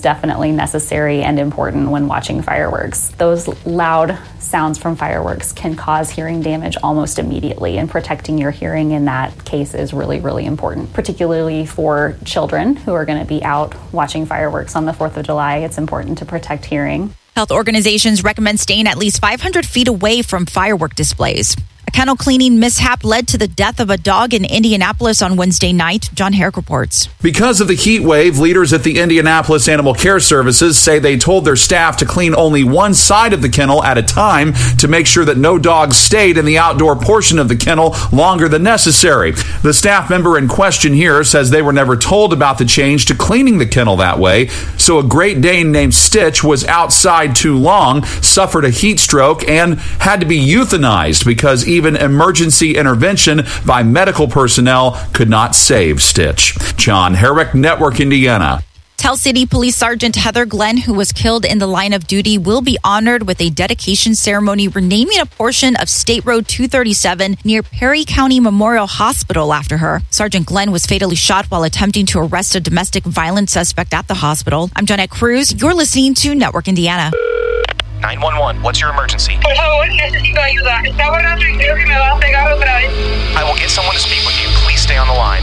definitely necessary and important when watching fireworks. Those loud sounds from fireworks can cause hearing damage almost immediately, and protecting your hearing in that case is really, really important, particularly for children who are going to be out watching fireworks on the 4th of July. It's important to protect hearing. Health organizations recommend staying at least 500 feet away from firework displays. A kennel cleaning mishap led to the death of a dog in Indianapolis on Wednesday night. John Herrick reports. Because of the heat wave, leaders at the Indianapolis Animal Care Services say they told their staff to clean only one side of the kennel at a time to make sure that no dogs stayed in the outdoor portion of the kennel longer than necessary. The staff member in question here says they were never told about the change to cleaning the kennel that way, so a Great Dane named Stitch was outside too long, suffered a heat stroke, and had to be euthanized because even emergency intervention by medical personnel could not save Stitch. John Herrick, Network Indiana. Tell City Police Sergeant Heather Glenn, who was killed in the line of duty, will be honored with a dedication ceremony renaming a portion of State Road 237 near Perry County Memorial Hospital after her. Sergeant Glenn was fatally shot while attempting to arrest a domestic violence suspect at the hospital. I'm Jonette Cruz. You're listening to Network Indiana. 911, what's your emergency? Por favor, necesito ayuda. Está borracho y creo que me va a pegar otra vez. I will get someone to speak with you. Please stay on the line.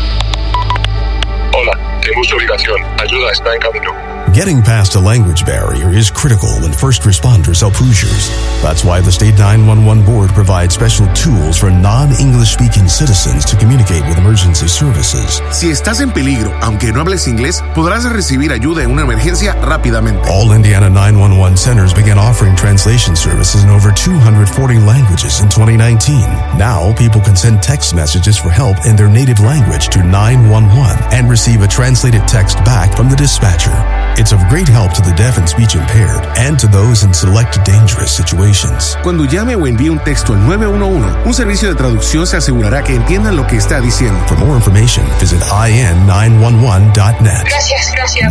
Hola, tengo su ubicación. Ayuda está en camino. Getting past a language barrier is critical when first responders help Hoosiers. That's why the State 911 Board provides special tools for non-English speaking citizens to communicate with emergency services. Si estás en peligro, aunque no hables inglés, podrás recibir ayuda en una emergencia rápidamente. All Indiana 911 centers began offering translation services in over 240 languages in 2019. Now, people can send text messages for help in their native language to 911 and receive a translated text back from the dispatcher. It's of great help to the deaf and speech impaired and to those in select dangerous situations. Cuando llame o envíe un texto al 911, un servicio de traducción se asegurará que entiendan lo que está diciendo. For more information, visit in911.net. Gracias.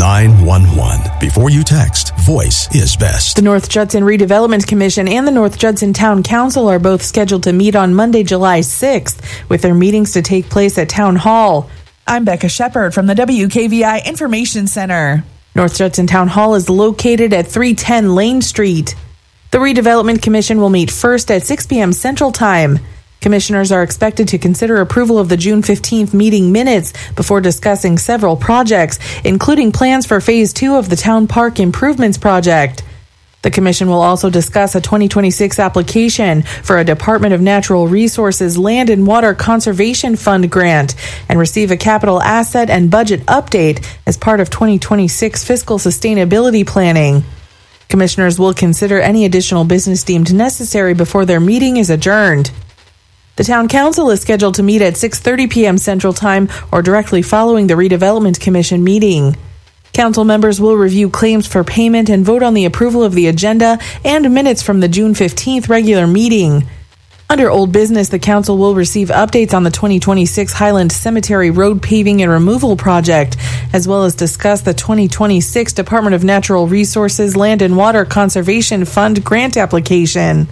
911. Before you text, voice is best. The North Judson Redevelopment Commission and the North Judson Town Council are both scheduled to meet on Monday, July 6th, with their meetings to take place at Town Hall. I'm Becca Shepard from the WKVI Information Center. North Judson Town Hall is located at 310 Lane Street. The Redevelopment Commission will meet first at 6 p.m. Central Time. Commissioners are expected to consider approval of the June 15th meeting minutes before discussing several projects, including plans for Phase 2 of the Town Park Improvements Project. The Commission will also discuss a 2026 application for a Department of Natural Resources Land and Water Conservation Fund grant and receive a capital asset and budget update as part of 2026 fiscal sustainability planning. Commissioners will consider any additional business deemed necessary before their meeting is adjourned. The Town Council is scheduled to meet at 6:30 p.m. Central Time or directly following the Redevelopment Commission meeting. Council members will review claims for payment and vote on the approval of the agenda and minutes from the June 15th regular meeting. Under old business, the council will receive updates on the 2026 Highland Cemetery Road Paving and Removal Project, as well as discuss the 2026 Department of Natural Resources Land and Water Conservation Fund grant application.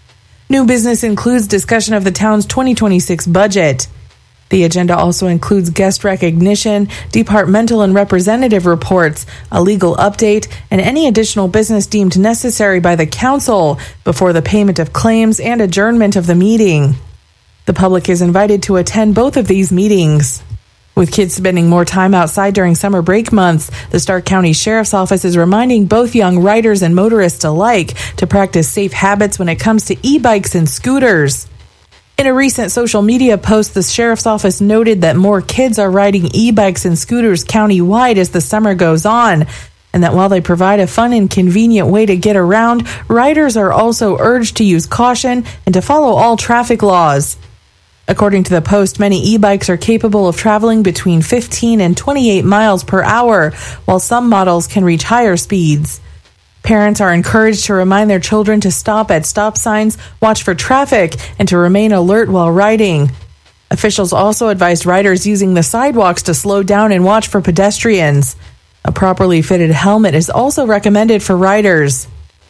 New business includes discussion of the town's 2026 budget. The agenda also includes guest recognition, departmental and representative reports, a legal update, and any additional business deemed necessary by the council before the payment of claims and adjournment of the meeting. The public is invited to attend both of these meetings. With kids spending more time outside during summer break months, the Stark County Sheriff's Office is reminding both young riders and motorists alike to practice safe habits when it comes to e-bikes and scooters. In a recent social media post, the Sheriff's Office noted that more kids are riding e-bikes and scooters countywide as the summer goes on, and that while they provide a fun and convenient way to get around, riders are also urged to use caution and to follow all traffic laws. According to the post, many e-bikes are capable of traveling between 15 and 28 miles per hour, while some models can reach higher speeds. Parents are encouraged to remind their children to stop at stop signs, watch for traffic, and to remain alert while riding. Officials also advised riders using the sidewalks to slow down and watch for pedestrians. A properly fitted helmet is also recommended for riders.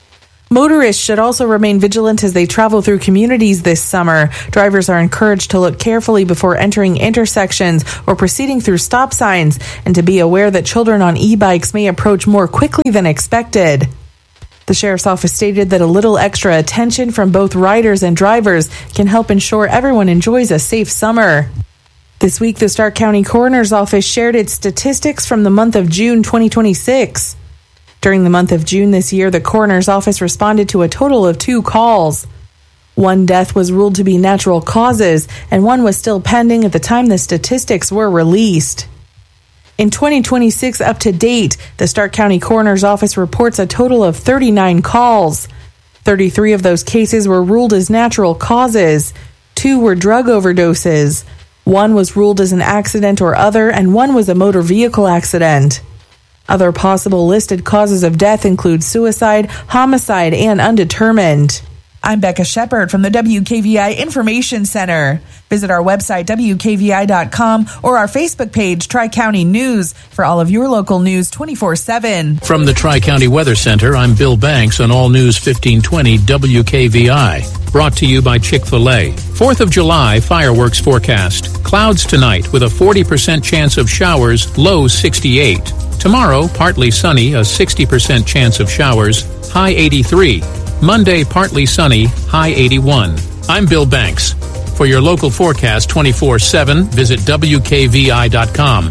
Motorists should also remain vigilant as they travel through communities this summer. Drivers are encouraged to look carefully before entering intersections or proceeding through stop signs, and to be aware that children on e-bikes may approach more quickly than expected. The Sheriff's Office stated that a little extra attention from both riders and drivers can help ensure everyone enjoys a safe summer. This week, the Stark County Coroner's Office shared its statistics from the month of June 2026. During the month of June this year, the Coroner's Office responded to a total of 2 calls. One death was ruled to be natural causes, and one was still pending at the time the statistics were released. In 2026 up to date, the Stark County Coroner's Office reports a total of 39 calls. 33 of those cases were ruled as natural causes. 2 were drug overdoses. 1 was ruled as an accident or other, and 1 was a motor vehicle accident. Other possible listed causes of death include suicide, homicide, and undetermined. I'm Becca Shepard from the WKVI Information Center. Visit our website, WKVI.com, or our Facebook page, Tri-County News, for all of your local news 24/7. From the Tri-County Weather Center, I'm Bill Banks on All News 1520 WKVI. Brought to you by Chick-fil-A. 4th of July fireworks forecast. Clouds tonight with a 40% chance of showers, low 68. Tomorrow, partly sunny, a 60% chance of showers, high 83. Monday, partly sunny, high 81. I'm Bill Banks. For your local forecast 24/7, visit WKVI.com.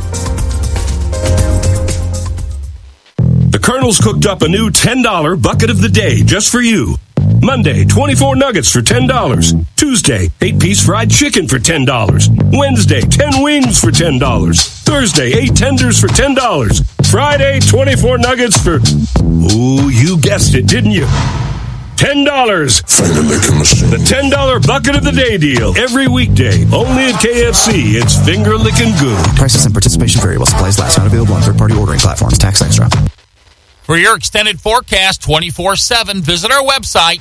The Colonel's cooked up a new $10 bucket of the day just for you. Monday, 24 nuggets for $10. Tuesday, 8-piece fried chicken for $10. Wednesday, 10 wings for $10. Thursday, 8 tenders for $10. Friday, 24 nuggets for... Ooh, you guessed it, didn't you? $10. The $10 bucket of the day deal. Every weekday. Only at KFC. It's finger licking good. Prices and participation variable. Supplies last. Not available on third-party ordering platforms. Tax extra. For your extended forecast 24/7, visit our website,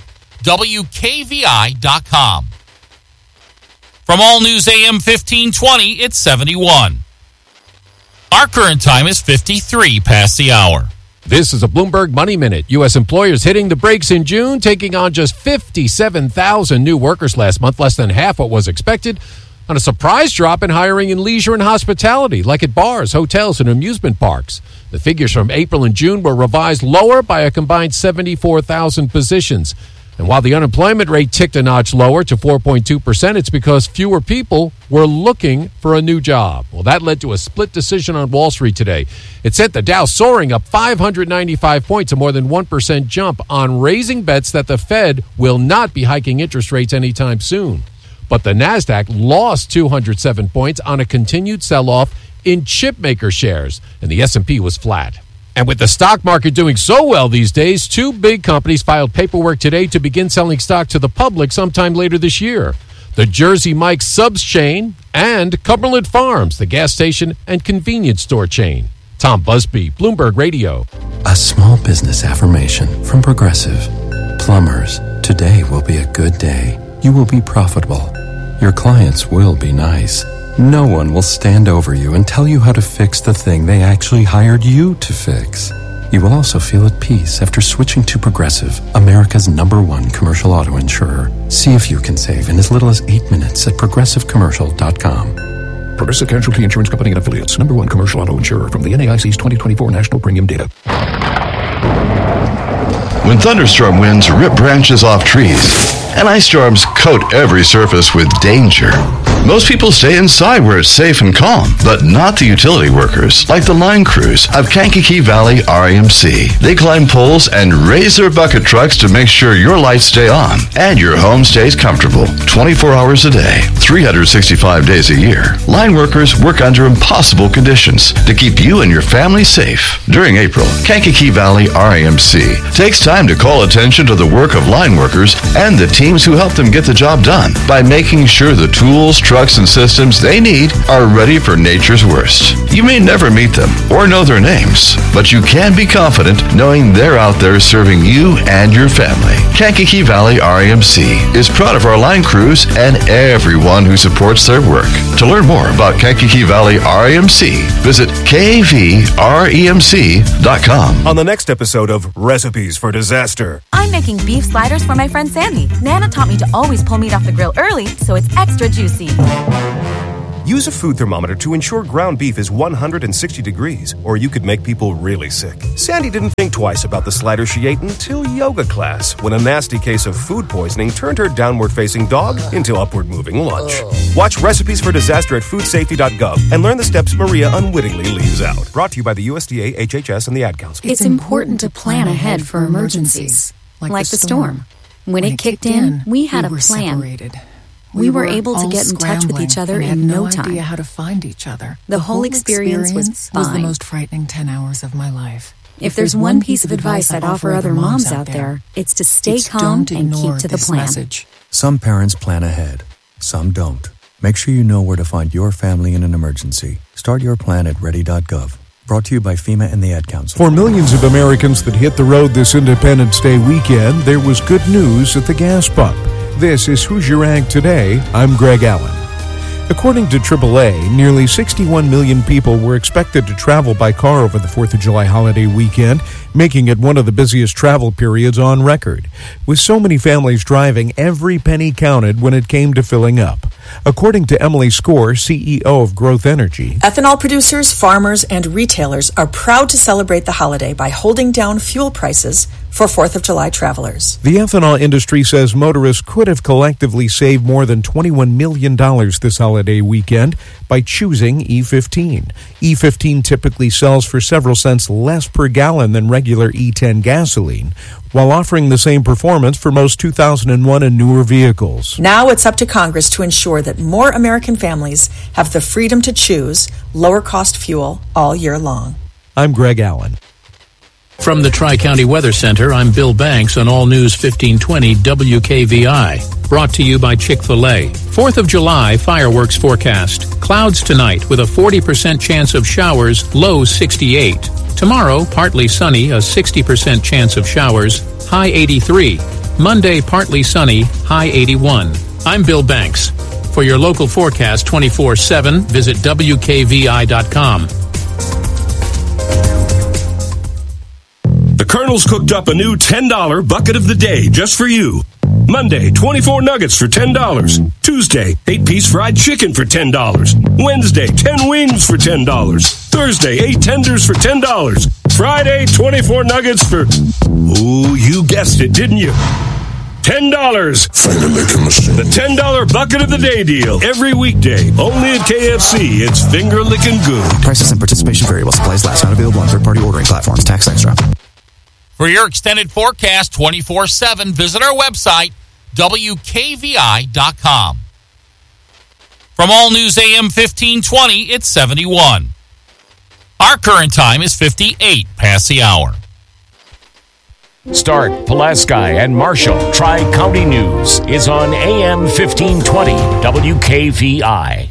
WKVI.com. From All News AM 1520, it's 71. Our current time is 53 past the hour. This is a Bloomberg Money Minute. U.S. employers hitting the brakes in June, taking on just 57,000 new workers last month, less than half what was expected, on a surprise drop in hiring in leisure and hospitality, like at bars, hotels, and amusement parks. The figures from April and June were revised lower by a combined 74,000 positions. And while the unemployment rate ticked a notch lower to 4.2%, it's because fewer people were looking for a new job. Well, that led to a split decision on Wall Street today. It sent the Dow soaring up 595 points, a more than 1% jump on raising bets that the Fed will not be hiking interest rates anytime soon. But the Nasdaq lost 207 points on a continued sell-off in chipmaker shares, and the S&P was flat. And with the stock market doing so well these days, 2 big companies filed paperwork today to begin selling stock to the public sometime later this year. The Jersey Mike's Subs chain and Cumberland Farms, the gas station and convenience store chain. Tom Busby, Bloomberg Radio. A small business affirmation from Progressive. Plumbers, today will be a good day. You will be profitable. Your clients will be nice. No one will stand over you and tell you how to fix the thing they actually hired you to fix. You will also feel at peace after switching to Progressive, America's #1 commercial auto insurer. See if you can save in as little as 8 minutes at progressivecommercial.com. Progressive Casualty Insurance Company and Affiliates, #1 commercial auto insurer from the NAIC's 2024 National Premium Data. When thunderstorm winds rip branches off trees and ice storms coat every surface with danger, most people stay inside where it's safe and calm, but not the utility workers, like the line crews of Kankakee Valley REMC. They climb poles and raise their bucket trucks to make sure your lights stay on and your home stays comfortable 24 hours a day, 365 days a year. Line workers work under impossible conditions to keep you and your family safe. During April, Kankakee Valley REMC takes time to call attention to the work of line workers and the teams who help them get the job done by making sure the tools, trucks and systems they need are ready for nature's worst. You may never meet them or know their names, but you can be confident knowing they're out there serving you and your family. Kankakee Valley REMC is proud of our line crews and everyone who supports their work. To learn more about Kankakee Valley REMC, visit kvremc.com. On the next episode of Recipes for Disaster. I'm making beef sliders for my friend Sandy. Nana taught me to always pull meat off the grill early so it's extra juicy. Use a food thermometer to ensure ground beef is 160 degrees, or you could make people really sick. Sandy didn't think twice about the slider she ate until yoga class, when a nasty case of food poisoning turned her downward-facing dog into upward-moving lunch. Watch Recipes for Disaster at foodsafety.gov and learn the steps Maria unwittingly leaves out. Brought to you by the USDA, HHS, and the Ad Council. It's important to plan ahead for emergencies, like the storm. When it kicked in, we had a plan. Separated. We were able to get in touch with each other in no time. Idea how to find each other. The whole experience was fine. Was the most frightening 10 hours of my life. If there's one piece of advice I'd offer other moms out there, it's to stay calm and keep to the plan. Message. Some parents plan ahead, some don't. Make sure you know where to find your family in an emergency. Start your plan at ready.gov. Brought to you by FEMA and the Ad Council. For millions of Americans that hit the road this Independence Day weekend, there was good news at the gas pump. This is Who's Your Ag Today. I'm Greg Allen. According to AAA, nearly 61 million people were expected to travel by car over the 4th of July holiday weekend, making it one of the busiest travel periods on record. With so many families driving, every penny counted when it came to filling up. According to Emily Score, CEO of Growth Energy, ethanol producers, farmers, and retailers are proud to celebrate the holiday by holding down fuel prices for 4th of July travelers. The ethanol industry says motorists could have collectively saved more than $21 million this holiday weekend by choosing E15. E15 typically sells for several cents less per gallon than regular E10 gasoline, while offering the same performance for most 2001 and newer vehicles. Now it's up to Congress to ensure that more American families have the freedom to choose lower-cost fuel all year long. I'm Greg Allen. From the Tri-County Weather Center, I'm Bill Banks on All News 1520 WKVI. Brought to you by Chick-fil-A. 4th of July fireworks forecast. Clouds tonight with a 40% chance of showers, low 68. Tomorrow, partly sunny, a 60% chance of showers, high 83. Monday, partly sunny, high 81. I'm Bill Banks. For your local forecast 24/7, visit WKVI.com. The Colonel's cooked up a new $10 bucket of the day just for you. Monday, 24 nuggets for $10. Tuesday, 8-piece fried chicken for $10. Wednesday, 10 wings for $10. Thursday, 8 tenders for $10. Friday, 24 nuggets for... Ooh, you guessed it, didn't you? $10. Finger licking machine. The $10 bucket of the day deal. Every weekday. Only at KFC. It's finger licking good. Prices and participation vary while supplies last. Not available on third-party ordering platforms. Tax extra. For your extended forecast 24/7, visit our website, WKVI.com. From All News AM 1520, it's 71. Our current time is 58 past the hour. Stark, Pulaski, and Marshall Tri-County News is on AM 1520 WKVI.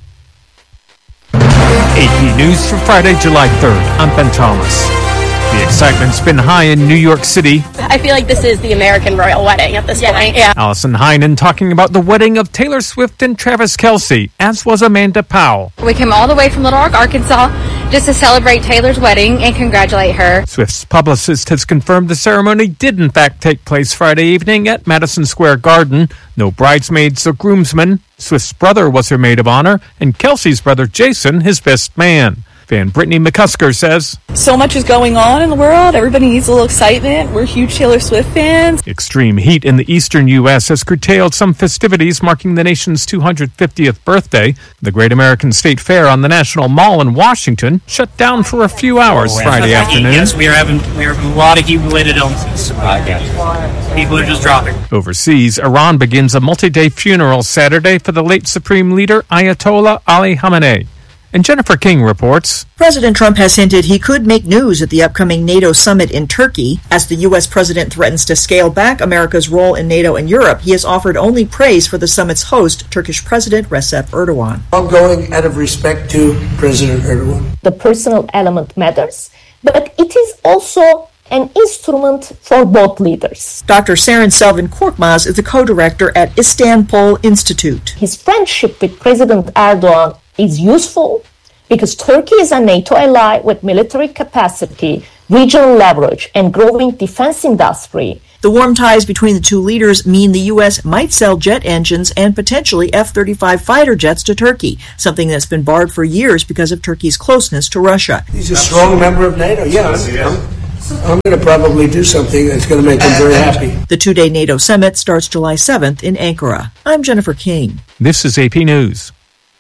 AP News for Friday, July 3rd. I'm Ben Thomas. The excitement's been high in New York City. I feel like this is the American royal wedding at this point. Yeah. Allison Heinen talking about the wedding of Taylor Swift and Travis Kelce, as was Amanda Powell. We came all the way from Little Rock, Arkansas, just to celebrate Taylor's wedding and congratulate her. Swift's publicist has confirmed the ceremony did in fact take place Friday evening at Madison Square Garden. No bridesmaids or groomsmen. Swift's brother was her maid of honor, and Kelce's brother Jason his best man. Fan Brittany McCusker says, so much is going on in the world. Everybody needs a little excitement. We're huge Taylor Swift fans. Extreme heat in the eastern U.S. has curtailed some festivities marking the nation's 250th birthday. The Great American State Fair on the National Mall in Washington shut down for a few hours Friday afternoon. Yes, we are having a lot of heat-related illnesses. People are just dropping. Overseas, Iran begins a multi-day funeral Saturday for the late Supreme Leader Ayatollah Ali Khamenei. And Jennifer King reports. President Trump has hinted he could make news at the upcoming NATO summit in Turkey. As the U.S. president threatens to scale back America's role in NATO and Europe, he has offered only praise for the summit's host, Turkish President Recep Erdogan. I'm going out of respect to President Erdogan. The personal element matters, but it is also an instrument for both leaders. Dr. Seren Selvin Korkmaz is the co-director at Istanbul Institute. His friendship with President Erdogan is useful because Turkey is a NATO ally with military capacity, regional leverage, and growing defense industry. The warm ties between the two leaders mean the U.S. might sell jet engines and potentially F-35 fighter jets to Turkey, something that's been barred for years because of Turkey's closeness to Russia. He's a strong member of NATO, I'm going to probably do something that's going to make him very happy. The two-day NATO summit starts July 7th in Ankara. I'm Jennifer King. This is AP News.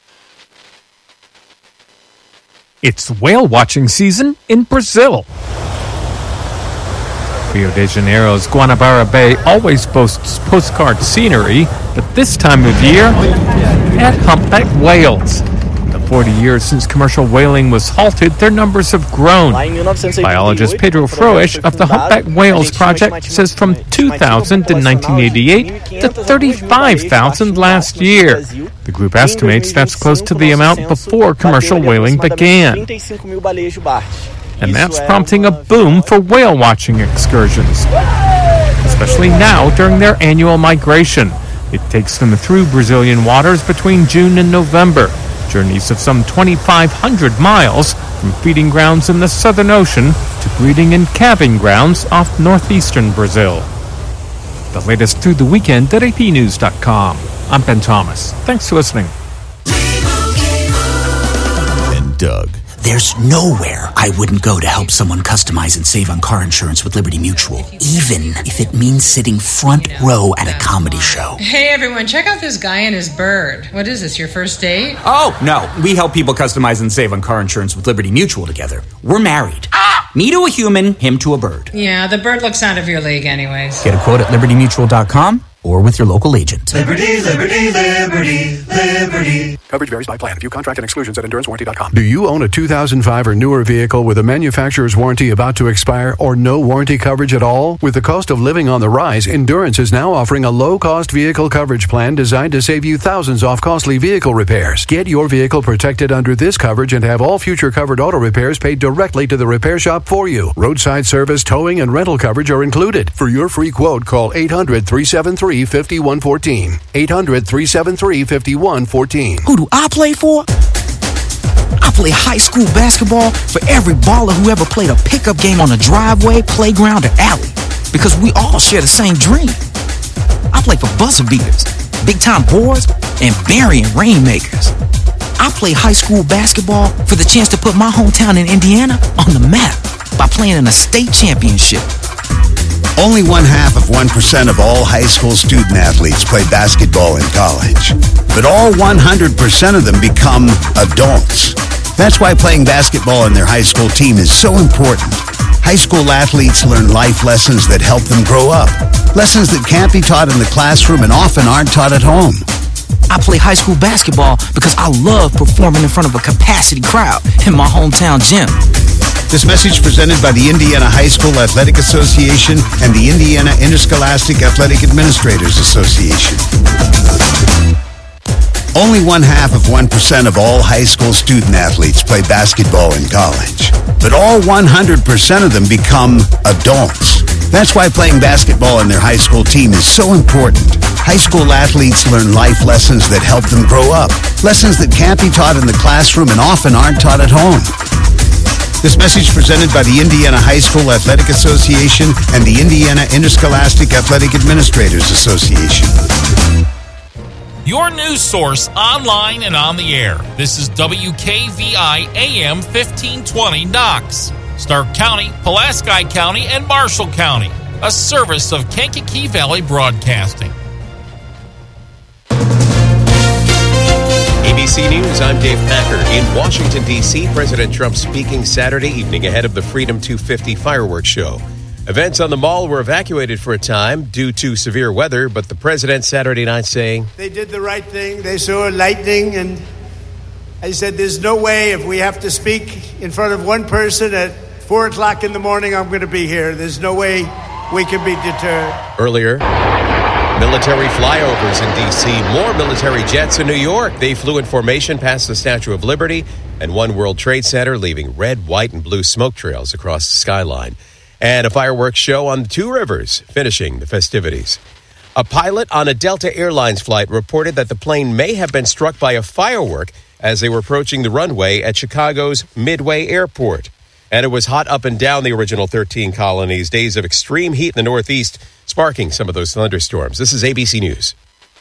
It's whale watching season in Brazil. Rio de Janeiro's Guanabara Bay always boasts postcard scenery, but this time of year, at humpback whales. In the 40 years since commercial whaling was halted, their numbers have grown. Biologist Pedro Froisch of the Humpback Whales Project says from 2000 to 1988 to 35,000 last year. The group estimates that's close to the amount before commercial whaling began. And that's prompting a boom for whale watching excursions, especially now during their annual migration. It takes them through Brazilian waters between June and November. Journeys of some 2,500 miles from feeding grounds in the Southern Ocean to breeding and calving grounds off northeastern Brazil. The latest through the weekend at apnews.com. I'm Ben Thomas. Thanks for listening. And Doug. There's nowhere I wouldn't go to help someone customize and save on car insurance with Liberty Mutual, even if it means sitting front row at a comedy show. Hey everyone, check out this guy and his bird. What is this, your first date? Oh, no. We help people customize and save on car insurance with Liberty Mutual together. We're married. Me to a human, him to a bird. Yeah, the bird looks out of your league anyways. Get a quote at libertymutual.com or with your local agent. Liberty, liberty, liberty, liberty. Coverage varies by plan. View contract and exclusions at endurancewarranty.com. Do you own a 2005 or newer vehicle with a manufacturer's warranty about to expire or no warranty coverage at all? With the cost of living on the rise, Endurance is now offering a low-cost vehicle coverage plan designed to save you thousands off costly vehicle repairs. Get your vehicle protected under this coverage and have all future covered auto repairs paid directly to the repair shop for you. Roadside service, towing, and rental coverage are included. For your free quote, call 800-373-5114. 800-373-5114. Who do I play for? I play high school basketball for every baller who ever played a pickup game on a driveway, playground, or alley. Because we all share the same dream. I play for buzzer beaters, big-time boards, and burying rainmakers. I play high school basketball for the chance to put my hometown in Indiana on the map by playing in a state championship. Only 0.5% of all high school student athletes play basketball in college. But all 100% of them become adults. That's why playing basketball in their high school team is so important. High school athletes learn life lessons that help them grow up. Lessons that can't be taught in the classroom and often aren't taught at home. I play high school basketball because I love performing in front of a capacity crowd in my hometown gym. This message presented by the Indiana High School Athletic Association and the Indiana Interscholastic Athletic Administrators Association. Only 0.5% of all high school student athletes play basketball in college. But all 100% of them become adults. That's why playing basketball in their high school team is so important. High school athletes learn life lessons that help them grow up. Lessons that can't be taught in the classroom and often aren't taught at home. This message presented by the Indiana High School Athletic Association and the Indiana Interscholastic Athletic Administrators Association. Your news source online and on the air. This is WKVI AM 1520 Knox, Stark County, Pulaski County, and Marshall County. A service of Kankakee Valley Broadcasting. ABC News, I'm Dave Packer. In Washington, D.C., President Trump speaking Saturday evening ahead of the Freedom 250 fireworks show. Events on the mall were evacuated for a time due to severe weather, but the president Saturday night saying, they did the right thing. They saw lightning and I said, there's no way if we have to speak in front of one person at 4 o'clock in the morning, I'm going to be here. There's no way we can be deterred. Earlier, military flyovers in D.C., more military jets in New York. They flew in formation past the Statue of Liberty and One World Trade Center, leaving red, white, and blue smoke trails across the skyline. And a fireworks show on the Two Rivers, finishing the festivities. A pilot on a Delta Airlines flight reported that the plane may have been struck by a firework as they were approaching the runway at Chicago's Midway Airport. And it was hot up and down the original 13 colonies. Days of extreme heat in the Northeast, sparking some of those thunderstorms. This is ABC News.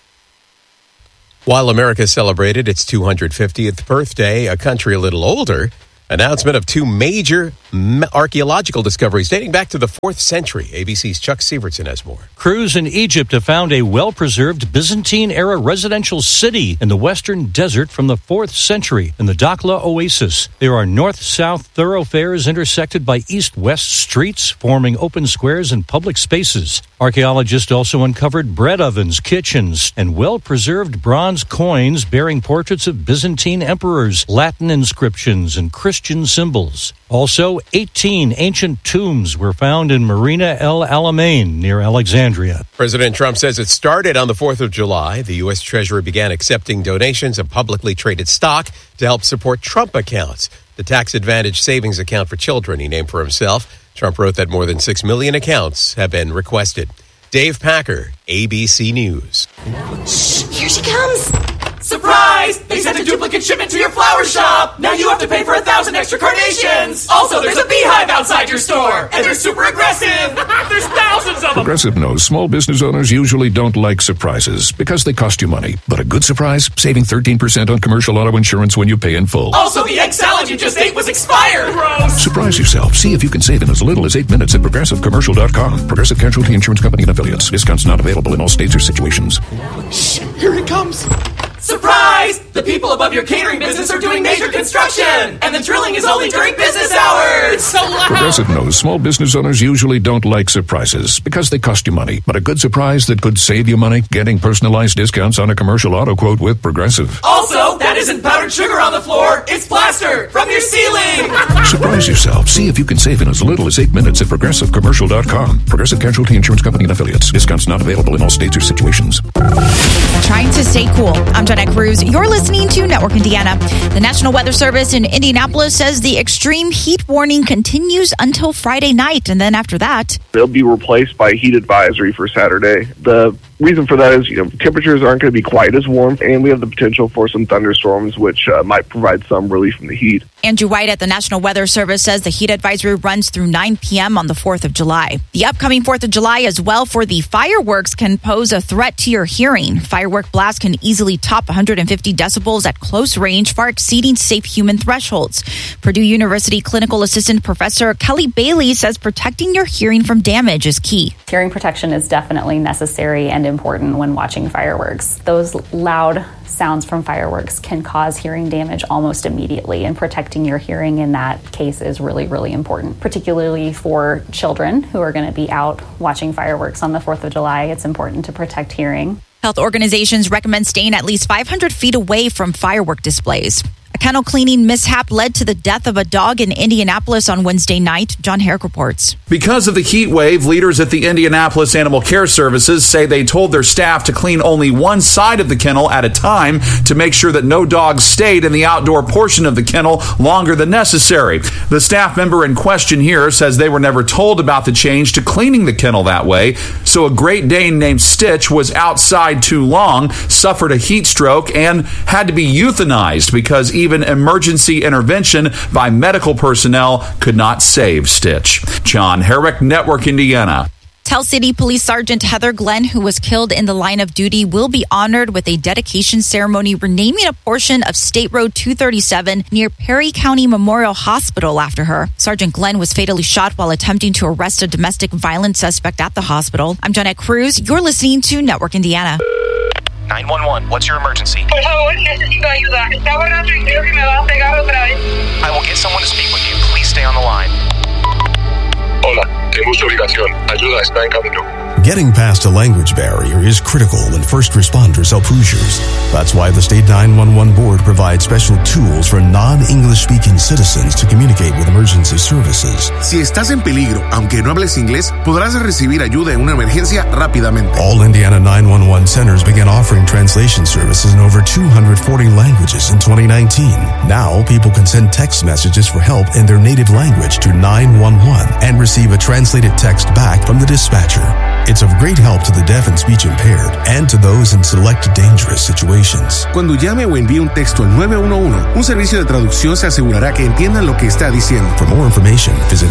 While America celebrated its 250th birthday, a country a little older, announcement of two major archaeological discoveries dating back to the 4th century. ABC's Chuck Sievertson has more. Crews in Egypt have found a well-preserved Byzantine-era residential city in the western desert from the 4th century in the Dakhla Oasis. There are north-south thoroughfares intersected by east-west streets, forming open squares and public spaces. Archaeologists also uncovered bread ovens, kitchens, and well-preserved bronze coins bearing portraits of Byzantine emperors, Latin inscriptions, and Christian symbols. Also, 18 ancient tombs were found in Marina El Alamein near Alexandria. President Trump says it started on the 4th of July. The U.S. Treasury began accepting donations of publicly traded stock to help support Trump accounts, the tax advantage savings account for children he named for himself. Trump wrote that more than 6 million accounts have been requested. Dave Packer, ABC News. Shh, here she comes. Surprise! They sent a duplicate shipment to your flower shop! Now you have to pay for 1,000 extra carnations! Also, there's a beehive outside your store! And they're super aggressive! There's thousands of them! Progressive knows small business owners usually don't like surprises because they cost you money. But a good surprise? Saving 13% on commercial auto insurance when you pay in full. Also, the egg salad you just ate was expired! Gross! Surprise yourself. See if you can save in as little as 8 minutes at ProgressiveCommercial.com. Progressive Casualty Insurance Company and Affiliates. Discounts not available in all states or situations. Shh! Here it comes! Surprise! The people above your catering business are doing major construction! And the drilling is only during business hours! It's so loud! Progressive knows small business owners usually don't like surprises because they cost you money. But a good surprise that could save you money? Getting personalized discounts on a commercial auto quote with Progressive. Also, that isn't powdered sugar on the floor, it's plaster from your ceiling! Surprise yourself. See if you can save in as little as 8 minutes at ProgressiveCommercial.com. Progressive Casualty Insurance Company and Affiliates. Discounts not available in all states or situations. Trying to stay cool. I'm Jeanette Cruz. You're listening to Network Indiana. The National Weather Service in Indianapolis says the extreme heat warning continues until Friday night. And then after that, they'll be replaced by a heat advisory for Saturday. The reason for that is, temperatures aren't going to be quite as warm, and we have the potential for some thunderstorms, which might provide some relief from the heat. Andrew White at the National Weather Service says the heat advisory runs through 9 p.m. on the 4th of July. The upcoming 4th of July as well for the fireworks can pose a threat to your hearing. Firework blasts can easily top 150 decibels at close range, far exceeding safe human thresholds. Purdue University Clinical Assistant Professor Kelly Bailey says protecting your hearing from damage is key. Hearing protection is definitely necessary and important when watching fireworks. Those loud sounds from fireworks can cause hearing damage almost immediately, and protecting your hearing in that case is really, really important, particularly for children who are going to be out watching fireworks on the 4th of July. It's important to protect hearing. Health organizations recommend staying at least 500 feet away from firework displays. A kennel cleaning mishap led to the death of a dog in Indianapolis on Wednesday night. John Herrick reports. Because of the heat wave, leaders at the Indianapolis Animal Care Services say they told their staff to clean only one side of the kennel at a time to make sure that no dogs stayed in the outdoor portion of the kennel longer than necessary. The staff member in question here says they were never told about the change to cleaning the kennel that way. So a Great Dane named Stitch was outside too long, suffered a heat stroke, and had to be euthanized because even emergency intervention by medical personnel could not save Stitch. John Herrick, Network Indiana. Tell City Police Sergeant Heather Glenn, who was killed in the line of duty, will be honored with a dedication ceremony renaming a portion of State Road 237 near Perry County Memorial Hospital after her. Sergeant Glenn was fatally shot while attempting to arrest a domestic violence suspect at the hospital. I'm Jeanette Cruz. You're listening to Network Indiana. 911, what's your emergency? Por favor, necesito ayuda. Está volando y creo que me va a pegar otra vez. I will get someone to speak with you. Please stay on the line. Hola. tengo su ubicación. Ayuda está en camino. Getting past a language barrier is critical when first responders help Hoosiers. That's why the State 911 Board provides special tools for non-English speaking citizens to communicate with emergency services. Si estás en peligro, aunque no hables inglés, podrás recibir ayuda en una emergencia rápidamente. All Indiana 911 centers began offering translation services in over 240 languages in 2019. Now, people can send text messages for help in their native language to 911 and receive a translated text back from the dispatcher. It's of great help to the deaf and speech impaired and to those in select dangerous situations. Cuando llame o envíe un texto al 911, un servicio de traducción se asegurará que entiendan lo que está diciendo. For more information, visit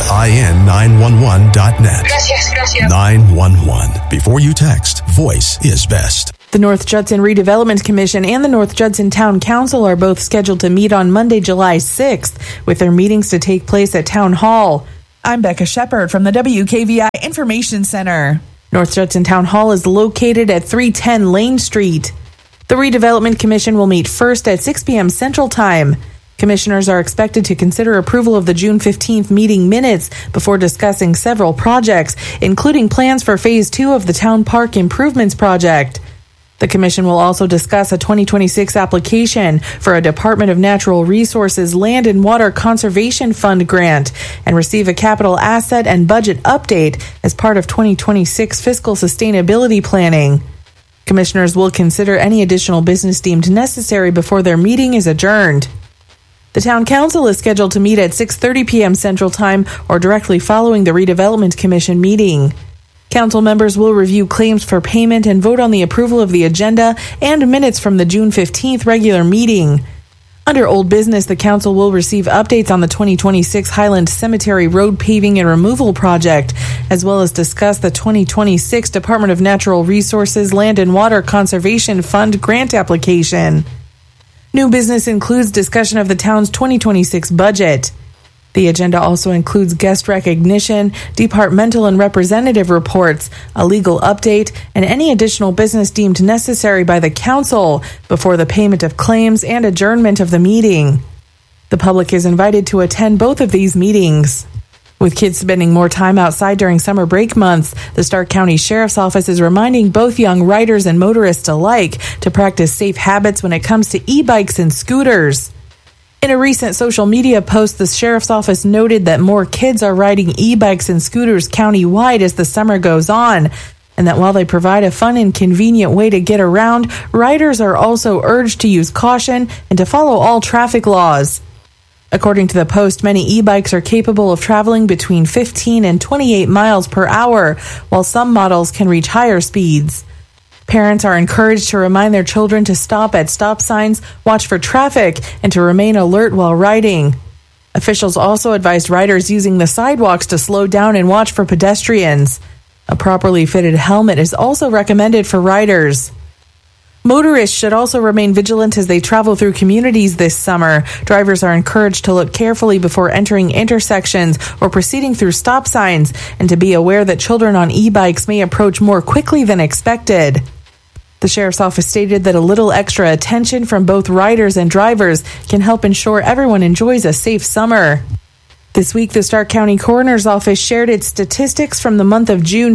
in911.net. Gracias. 911. Before you text, voice is best. The North Judson Redevelopment Commission and the North Judson Town Council are both scheduled to meet on Monday, July 6th, with their meetings to take place at Town Hall. I'm Becca Shepard from the WKVI Information Center. North Judson Town Hall is located at 310 Lane Street. The Redevelopment Commission will meet first at 6 p.m. Central Time. Commissioners are expected to consider approval of the June 15th meeting minutes before discussing several projects, including plans for Phase 2 of the Town Park Improvements Project. The Commission will also discuss a 2026 application for a Department of Natural Resources Land and Water Conservation Fund grant and receive a capital asset and budget update as part of 2026 fiscal sustainability planning. Commissioners will consider any additional business deemed necessary before their meeting is adjourned. The Town Council is scheduled to meet at 6:30 p.m. Central Time or directly following the Redevelopment Commission meeting. Council members will review claims for payment and vote on the approval of the agenda and minutes from the June 15th regular meeting. Under old business, the council will receive updates on the 2026 Highland Cemetery Road Paving and Removal Project, as well as discuss the 2026 Department of Natural Resources Land and Water Conservation Fund grant application. New business includes discussion of the town's 2026 budget. The agenda also includes guest recognition, departmental and representative reports, a legal update, and any additional business deemed necessary by the council before the payment of claims and adjournment of the meeting. The public is invited to attend both of these meetings. With kids spending more time outside during summer break months, the Stark County Sheriff's Office is reminding both young riders and motorists alike to practice safe habits when it comes to e-bikes and scooters. In a recent social media post, the Sheriff's Office noted that more kids are riding e-bikes and scooters countywide as the summer goes on, and that while they provide a fun and convenient way to get around, riders are also urged to use caution and to follow all traffic laws. According to the post, many e-bikes are capable of traveling between 15 and 28 miles per hour, while some models can reach higher speeds. Parents are encouraged to remind their children to stop at stop signs, watch for traffic, and to remain alert while riding. Officials also advised riders using the sidewalks to slow down and watch for pedestrians. A properly fitted helmet is also recommended for riders. Motorists should also remain vigilant as they travel through communities this summer. Drivers are encouraged to look carefully before entering intersections or proceeding through stop signs, and to be aware that children on e-bikes may approach more quickly than expected. The Sheriff's Office stated that a little extra attention from both riders and drivers can help ensure everyone enjoys a safe summer. This week, the Stark County Coroner's Office shared its statistics from the month of June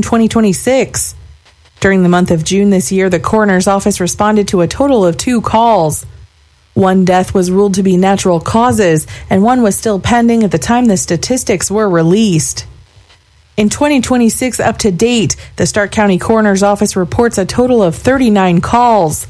2026. During the month of June this year, the Coroner's Office responded to a total of 2 calls. One death was ruled to be natural causes, and one was still pending at the time the statistics were released. In 2026 up to date, the Stark County Coroner's Office reports a total of 39 calls.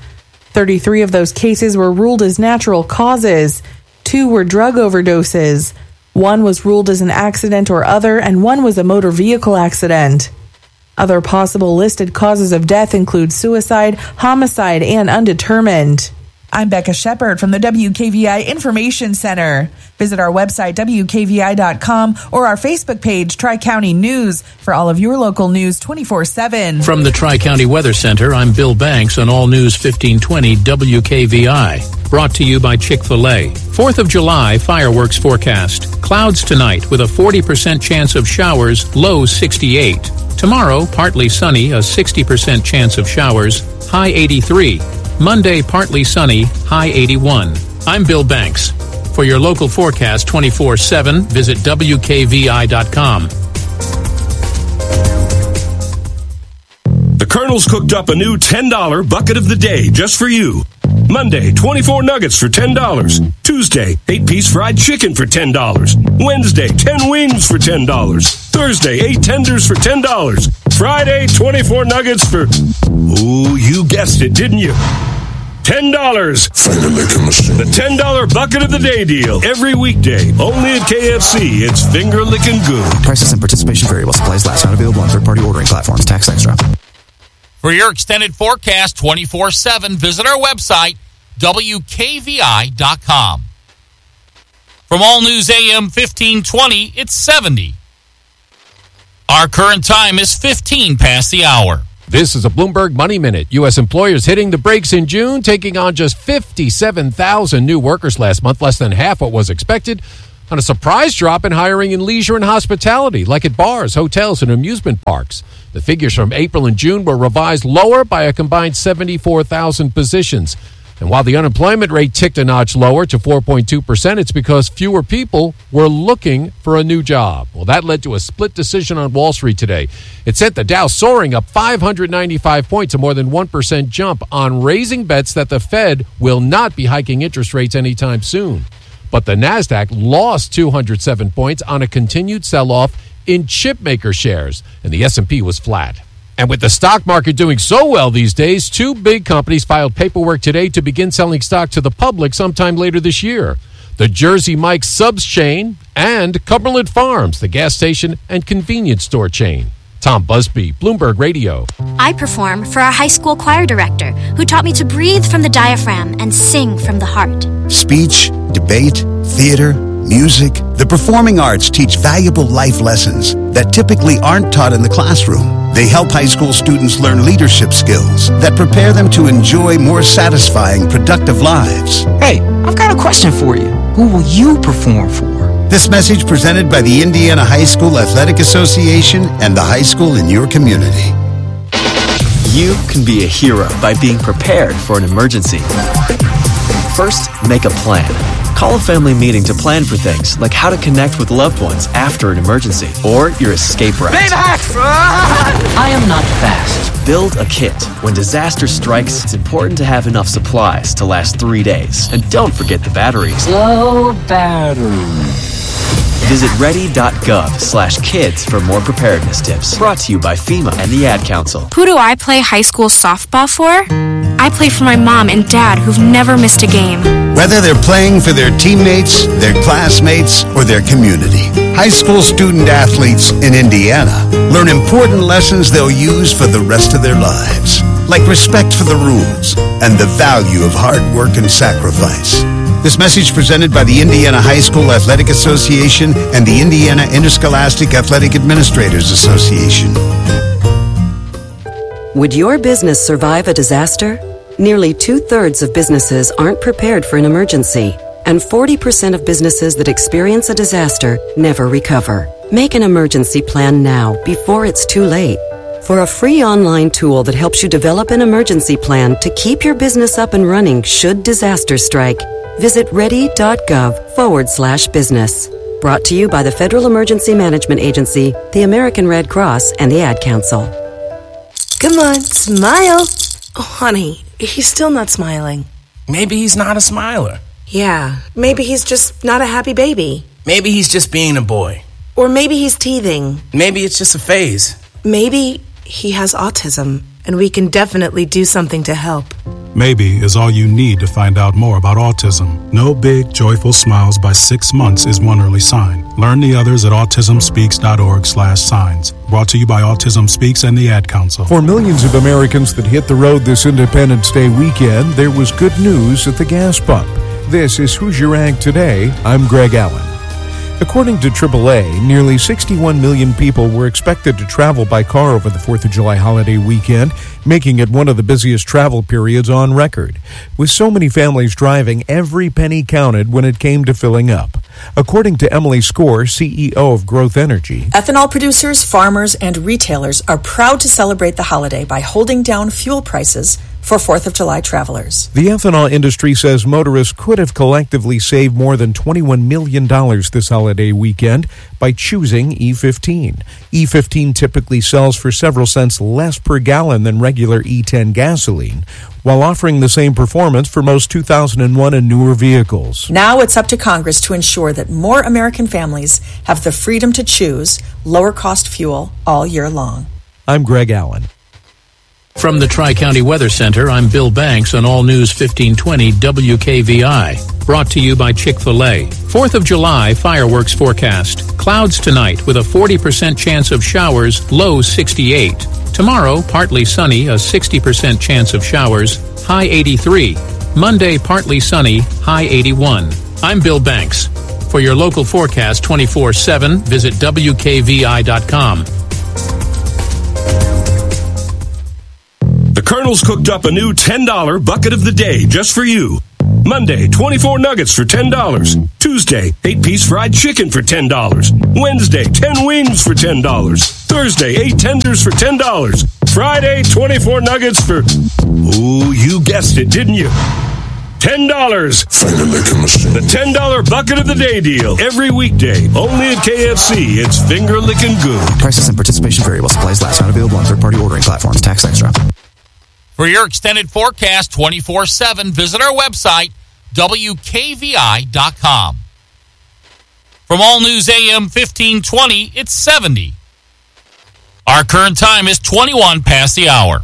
33 of those cases were ruled as natural causes. 2 were drug overdoses. 1 was ruled as an accident or other, and 1 was a motor vehicle accident. Other possible listed causes of death include suicide, homicide, and undetermined. I'm Becca Shepard from the WKVI Information Center. Visit our website, WKVI.com, or our Facebook page, Tri-County News, for all of your local news 24/7. From the Tri-County Weather Center, I'm Bill Banks on All News 1520 WKVI. Brought to you by Chick-fil-A. 4th of July fireworks forecast. Clouds tonight with a 40% chance of showers, low 68. Tomorrow, partly sunny, a 60% chance of showers, high 83. Monday, partly sunny, high 81. I'm Bill Banks. For your local forecast 24/7, visit WKVI.com. Colonel's cooked up a new $10 bucket of the day just for you. Monday, 24 nuggets for $10. Tuesday, 8-piece fried chicken for $10. Wednesday, 10 wings for $10. Thursday, 8 tenders for $10. Friday, 24 nuggets for... Ooh, you guessed it, didn't you? $10. Finger licking machine. The $10 bucket of the day deal. Every weekday. Only at KFC. It's finger licking good. Prices and participation vary while supplies last. Not available on third-party ordering platforms. Tax extra. For your extended forecast 24/7, visit our website, WKVI.com. From All News AM 1520, it's 70. Our current time is 15 past the hour. This is a Bloomberg Money Minute. U.S. employers hitting the brakes in June, taking on just 57,000 new workers last month, less than half what was expected, on a surprise drop in hiring in leisure and hospitality, like at bars, hotels, and amusement parks. The figures from April and June were revised lower by a combined 74,000 positions. And while the unemployment rate ticked a notch lower to 4.2%, it's because fewer people were looking for a new job. Well, that led to a split decision on Wall Street today. It sent the Dow soaring up 595 points, a more than 1% jump on raising bets that the Fed will not be hiking interest rates anytime soon. But the Nasdaq lost 207 points on a continued sell-off in chipmaker shares, and the S&P was flat. And with the stock market doing so well these days, two big companies filed paperwork today to begin selling stock to the public sometime later this year. The Jersey Mike's Subs chain and Cumberland Farms, the gas station and convenience store chain. Tom Busby, Bloomberg Radio. I perform for our high school choir director, who taught me to breathe from the diaphragm and sing from the heart. Speech, debate, theater, music. The performing arts teach valuable life lessons that typically aren't taught in the classroom. They help high school students learn leadership skills that prepare them to enjoy more satisfying, productive lives. Hey, I've got a question for you. Who will you perform for? This message presented by the Indiana High School Athletic Association and the high school in your community. You can be a hero by being prepared for an emergency. First, make a plan. Call a family meeting to plan for things like how to connect with loved ones after an emergency or your escape route. I am not fast. Build a kit. When disaster strikes, it's important to have enough supplies to last 3 days. And don't forget the batteries. Low battery. Visit ready.gov/kids for more preparedness tips. Brought to you by FEMA and the Ad Council. Who do I play high school softball for? I play for my mom and dad who've never missed a game. Whether they're playing for their teammates, their classmates, or their community, high school student athletes in Indiana learn important lessons they'll use for the rest of their lives, like respect for the rules and the value of hard work and sacrifice. This message presented by the Indiana High School Athletic Association and the Indiana Interscholastic Athletic Administrators Association. Would your business survive a disaster? Nearly 2/3 of businesses aren't prepared for an emergency, and 40% of businesses that experience a disaster never recover. Make an emergency plan now, before it's too late. For a free online tool that helps you develop an emergency plan to keep your business up and running should disaster strike, visit ready.gov/business. Brought to you by the Federal Emergency Management Agency, the American Red Cross, and the Ad Council. Come on, smile. Oh, honey, he's still not smiling. Maybe he's not a smiler. Yeah, maybe he's just not a happy baby. Maybe he's just being a boy. Or maybe he's teething. Maybe it's just a phase. Maybe he has autism, and we can definitely do something to help. Maybe is all you need to find out more about autism. No big, joyful smiles by 6 months is one early sign. Learn the others at autismspeaks.org/signs. Brought to you by Autism Speaks and the Ad Council. For millions of Americans that hit the road this Independence Day weekend, there was good news at the gas pump. This is Who's Your Ag Today. I'm Greg Allen. According to AAA, nearly 61 million people were expected to travel by car over the 4th of July holiday weekend, making it one of the busiest travel periods on record. With so many families driving, every penny counted when it came to filling up. According to Emily Score, CEO of Growth Energy, ethanol producers, farmers, and retailers are proud to celebrate the holiday by holding down fuel prices for 4th of July travelers. The ethanol industry says motorists could have collectively saved more than $21 million this holiday weekend by choosing E15. E15 typically sells for several cents less per gallon than regular E10 gasoline, while offering the same performance for most 2001 and newer vehicles. Now it's up to Congress to ensure that more American families have the freedom to choose lower-cost fuel all year long. I'm Greg Allen. From the Tri-County Weather Center, I'm Bill Banks on All News 1520 WKVI. Brought to you by Chick-fil-A. 4th of July fireworks forecast. Clouds tonight with a 40% chance of showers, low 68. Tomorrow, partly sunny, a 60% chance of showers, high 83. Monday, partly sunny, high 81. I'm Bill Banks. For your local forecast 24/7, visit WKVI.com. The Colonel's cooked up a new $10 bucket of the day just for you. Monday, 24 nuggets for $10. Tuesday, 8-piece fried chicken for $10. Wednesday, 10 wings for $10. Thursday, 8 tenders for $10. Friday, 24 nuggets for... Ooh, you guessed it, didn't you? $10. The $10 bucket of the day deal. Every weekday, only at KFC. It's finger-licking good. Prices and participation vary while supplies last. Not available on third-party ordering platforms. Tax extra. For your extended forecast 24/7, visit our website, WKVI.com. From All News AM 1520, it's 70. Our current time is 21 past the hour.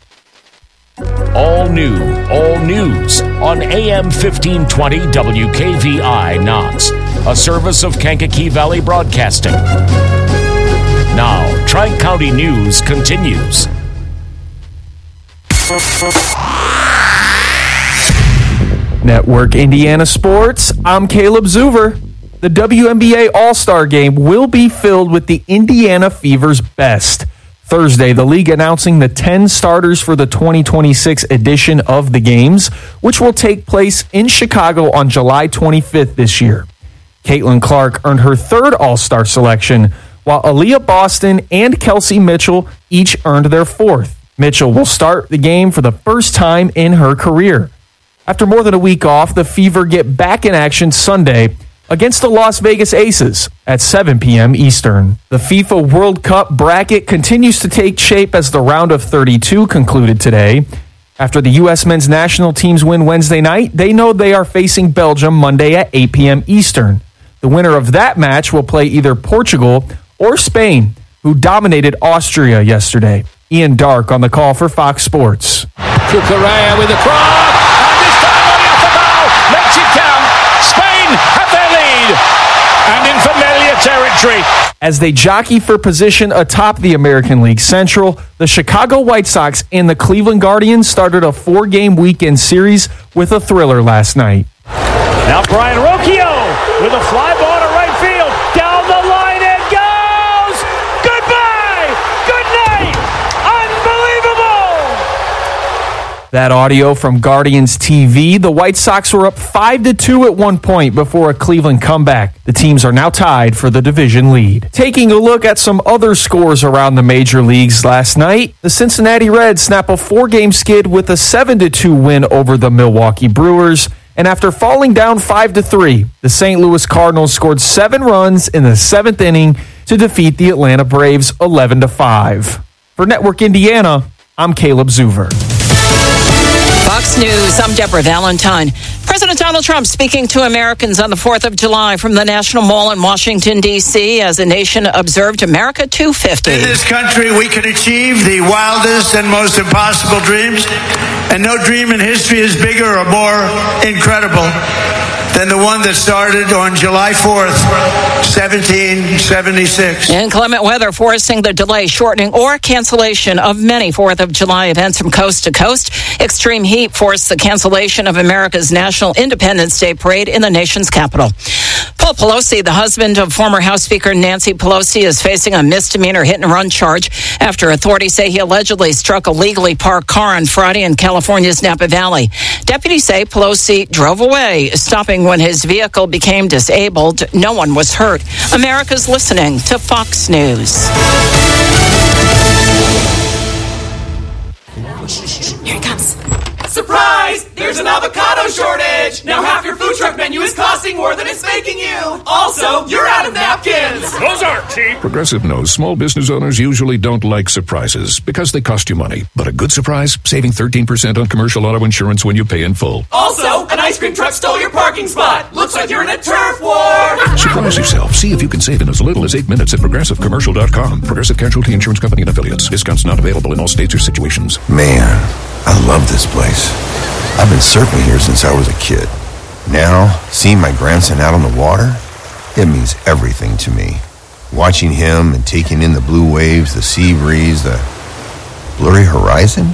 All new, all news on AM 1520 WKVI Knox, a service of Kankakee Valley Broadcasting. Now, Tri-County News continues. Network Indiana Sports, I'm Caleb Zuver. The WNBA All-Star Game will be filled with the Indiana Fever's best. Thursday, the league announcing the 10 starters for the 2026 edition of the games, which will take place in Chicago on July 25th this year. Caitlin Clark earned her third All-Star selection, while Aaliyah Boston and Kelsey Mitchell each earned their fourth. Mitchell will start the game for the first time in her career. After more than a week off, the Fever get back in action Sunday against the Las Vegas Aces at 7 p.m. Eastern. The FIFA World Cup bracket continues to take shape as the round of 32 concluded today. After the U.S. men's national teams win Wednesday night, they know they are facing Belgium Monday at 8 p.m. Eastern. The winner of that match will play either Portugal or Spain, who dominated Austria yesterday. Ian Dark on the call for Fox Sports. Cucurella with the cross, and this time only off the ball, makes it count. Spain have their lead, and in familiar territory. As they jockey for position atop the American League Central, the Chicago White Sox and the Cleveland Guardians started a 4-game weekend series with a thriller last night. Now Brian Rocchio with a fly ball to right field, down the line it goes! Goodbye! Good night! Unbelievable! That audio from Guardians TV. The White Sox were up 5-2 at one point before a Cleveland comeback. The teams are now tied for the division lead. Taking a look at some other scores around the major leagues last night, the Cincinnati Reds snap a 4-game skid with a 7-2 win over the Milwaukee Brewers. And after falling down 5-3, the St. Louis Cardinals scored 7 runs in the 7th inning to defeat the Atlanta Braves 11-5. For Network Indiana, I'm Caleb Zuver. Fox News, I'm Deborah Valentine. President Donald Trump speaking to Americans on the 4th of July from the National Mall in Washington, D.C. as the nation observed America 250. In this country, we can achieve the wildest and most impossible dreams, and no dream in history is bigger or more incredible than the one that started on July 4th, 1776. Inclement weather forcing the delay, shortening, or cancellation of many 4th of July events from coast to coast. Extreme heat forced the cancellation of America's National Independence Day parade in the nation's capital. Paul Pelosi, the husband of former House Speaker Nancy Pelosi, is facing a misdemeanor hit-and-run charge after authorities say he allegedly struck a legally parked car on Friday in California's Napa Valley. Deputies say Pelosi drove away, stopping when his vehicle became disabled. No one was hurt. America's listening to Fox News. Here he comes. There's an avocado shortage! Now half your food truck menu is costing more than it's making you! Also, you're out of napkins! Those aren't cheap! Progressive knows small business owners usually don't like surprises because they cost you money. But a good surprise? Saving 13% on commercial auto insurance when you pay in full. Also, an ice cream truck stole your parking spot! Looks like you're in a turf war! Surprise yourself. See if you can save in as little as 8 minutes at ProgressiveCommercial.com. Progressive Casualty Insurance Company and Affiliates. Discounts not available in all states or situations. Man, I love this place. I've been surfing here since I was a kid. Now, seeing my grandson out on the water, it means everything to me. Watching him and taking in the blue waves, the sea breeze, the blurry horizon.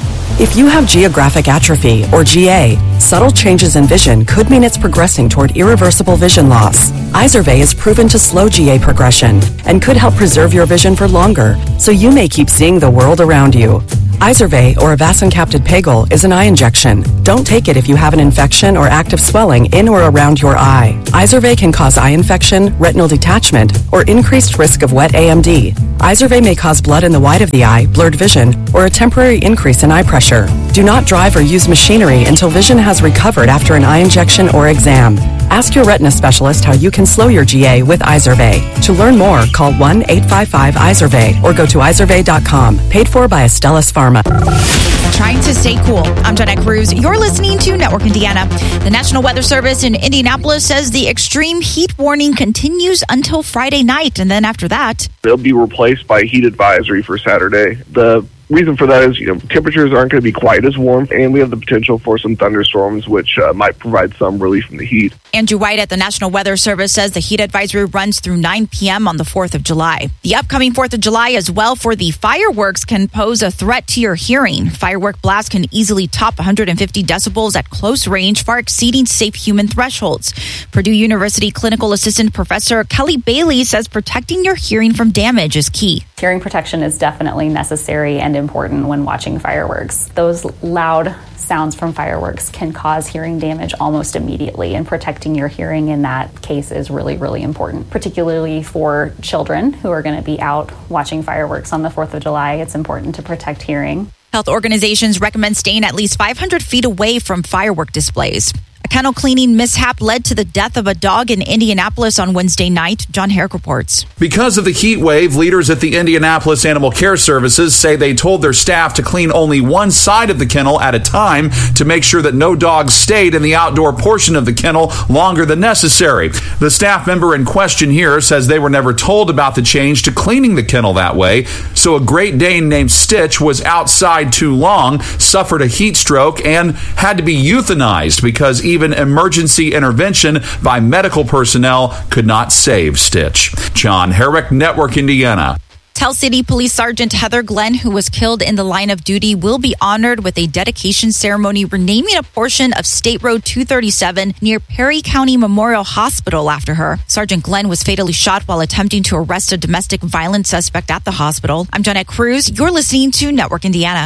If you have geographic atrophy, or GA, subtle changes in vision could mean it's progressing toward irreversible vision loss. Izervay is proven to slow GA progression and could help preserve your vision for longer, so you may keep seeing the world around you. Izervay, or avacincaptad pegol, is an eye injection. Don't take it if you have an infection or active swelling in or around your eye. Izervay can cause eye infection, retinal detachment, or increased risk of wet AMD. Izervay may cause blood in the white of the eye, blurred vision, or a temporary increase in eye pressure. Do not drive or use machinery until vision has recovered after an eye injection or exam. Ask your retina specialist how you can slow your GA with Izervay. To learn more, call 1-855-IZERVAY or go to izervay.com. Paid for by Astellas Pharma. Trying to stay cool. I'm Jeanette Cruz. You're listening to Network Indiana. The National Weather Service in Indianapolis says the extreme heat warning continues until Friday night, and then after that, they'll be replaced by a heat advisory for Saturday. The reason for that is, temperatures aren't going to be quite as warm, and we have the potential for some thunderstorms, which might provide some relief from the heat. Andrew White at the National Weather Service says the heat advisory runs through 9 p.m. on the 4th of July. The upcoming 4th of July as well for the fireworks can pose a threat to your hearing. Firework blasts can easily top 150 decibels at close range, far exceeding safe human thresholds. Purdue University clinical assistant professor Kelly Bailey says protecting your hearing from damage is key. Hearing protection is definitely necessary and important when watching fireworks. Those loud sounds from fireworks can cause hearing damage almost immediately, and protecting your hearing in that case is really, really important, particularly for children who are going to be out watching fireworks on the 4th of July. It's important to protect hearing. Health organizations recommend staying at least 500 feet away from firework displays. A kennel cleaning mishap led to the death of a dog in Indianapolis on Wednesday night. John Herrick reports. Because of the heat wave, leaders at the Indianapolis Animal Care Services say they told their staff to clean only one side of the kennel at a time to make sure that no dogs stayed in the outdoor portion of the kennel longer than necessary. The staff member in question here says they were never told about the change to cleaning the kennel that way, so a Great Dane named Stitch was outside too long, suffered a heat stroke, and had to be euthanized because even emergency intervention by medical personnel could not save Stitch. John Herrick, Network Indiana. Tell City Police Sergeant Heather Glenn, who was killed in the line of duty, will be honored with a dedication ceremony renaming a portion of State Road 237 near Perry County Memorial Hospital after her. Sergeant Glenn was fatally shot while attempting to arrest a domestic violence suspect at the hospital. I'm Jeanette Cruz. You're listening to Network Indiana.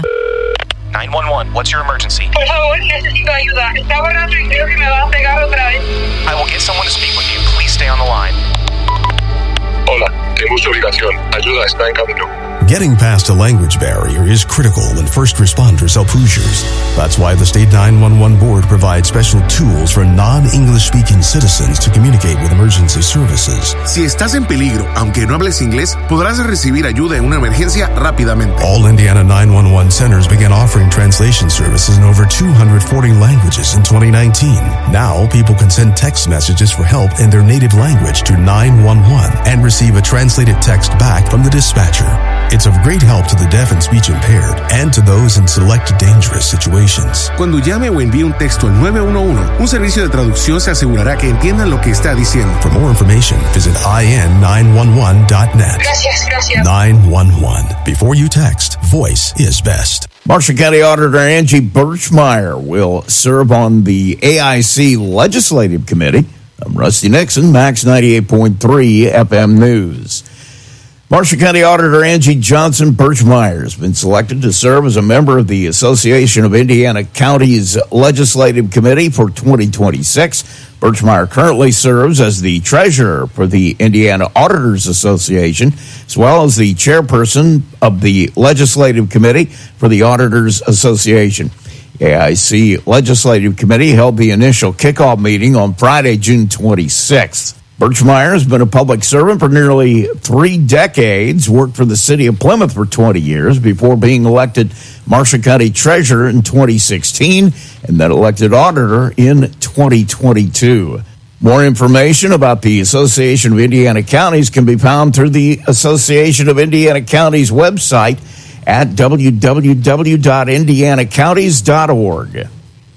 911, what's your emergency? Por favor, necesito ayuda. Está orando y creo que me va a pegar otra vez. I will get someone to speak with you. Please stay on the line. Hola, tengo su ubicación. Ayuda está en camino. Getting past a language barrier is critical when first responders help Hoosiers. That's why the State 911 Board provides special tools for non-English speaking citizens to communicate with emergency services. Si estás en peligro, aunque no hables inglés, podrás recibir ayuda en una emergencia rápidamente. All Indiana 911 centers began offering translation services in over 240 languages in 2019. Now, people can send text messages for help in their native language to 911 and receive a translated text back from the dispatcher. It's of great help to the deaf and speech impaired and to those in select dangerous situations. Cuando llame o envíe un texto al 911, un servicio de traducción se asegurará que entiendan lo que está diciendo. For more information, visit in911.net. Gracias. 911. Before you text, voice is best. Marshall County Auditor Angie Birchmeier will serve on the AIC Legislative Committee. I'm Rusty Nixon, Max 98.3 FM News. Marshall County Auditor Angie Johnson Birchmeier has been selected to serve as a member of the Association of Indiana Counties Legislative Committee for 2026. Birchmeier currently serves as the treasurer for the Indiana Auditors Association, as well as the chairperson of the Legislative Committee for the Auditors Association. AIC Legislative Committee held the initial kickoff meeting on Friday, June 26th. Birchmeier has been a public servant for nearly 3 decades, worked for the city of Plymouth for 20 years before being elected Marshall County Treasurer in 2016 and then elected Auditor in 2022. More information about the Association of Indiana Counties can be found through the Association of Indiana Counties website at www.indianacounties.org.